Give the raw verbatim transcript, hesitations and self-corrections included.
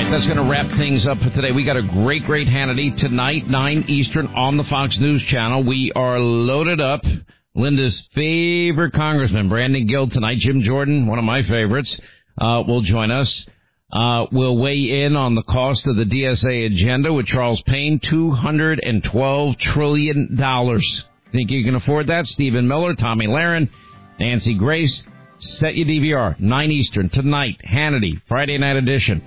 right, that's going to wrap things up for today. We got a great, great Hannity tonight, nine Eastern on the Fox News Channel. We are loaded up. Linda's favorite congressman, Brandon Gill, tonight. Jim Jordan, one of my favorites, uh, will join us. Uh, we'll weigh in on the cost of the D S A agenda with Charles Payne, two hundred twelve trillion dollars. Think you can afford that? Stephen Miller, Tommy Lahren, Nancy Grace. Set your D V R, nine Eastern, tonight, Hannity, Friday night edition.